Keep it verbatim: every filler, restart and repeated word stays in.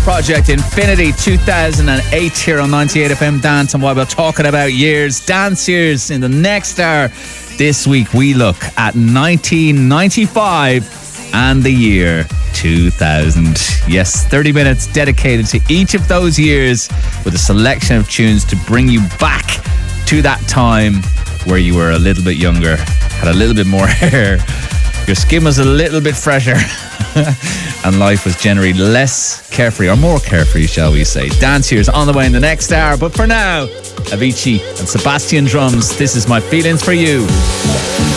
Project Infinity two thousand eight here on ninety-eight F M Dance. And while we're talking about years, dance years, in the next hour this week we look at nineteen ninety-five and the year two thousand. Yes, thirty minutes dedicated to each of those years with a selection of tunes to bring you back to that time where you were a little bit younger, had a little bit more hair, your skin was a little bit fresher and life was generally less carefree, or more carefree, shall we say. Dance Year's on the way in the next hour, but for now, Avicii and Sebastian Drums, this is My Feelings for You.